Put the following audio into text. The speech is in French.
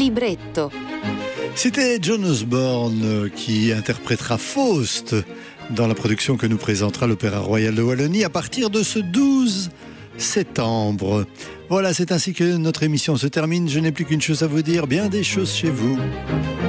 libretto. C'était John Osborne qui interprétera Faust dans la production que nous présentera l'Opéra Royal de Wallonie à partir de ce 12 septembre. Voilà, c'est ainsi que notre émission se termine. Je n'ai plus qu'une chose à vous dire, bien des choses chez vous.